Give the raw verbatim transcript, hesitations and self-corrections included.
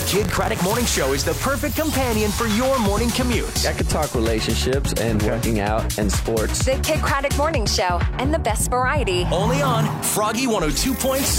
Kidd Kraddick Morning Show is the perfect companion for your morning commute. I could talk relationships and working out and sports. The Kidd Kraddick Morning Show and the best variety. Only on Froggy one oh two point seven.